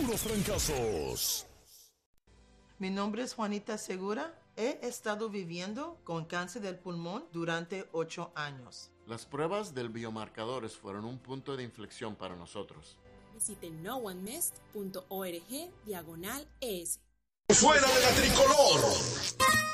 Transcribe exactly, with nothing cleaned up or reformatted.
puros trancazos. Mi nombre es Juanita Segura. He estado viviendo con cáncer del pulmón durante ocho años. Las pruebas del biomarcadores fueron un punto de inflexión para nosotros. Visite no one missed punto org diagonal es. ¡Fuera de la tricolor!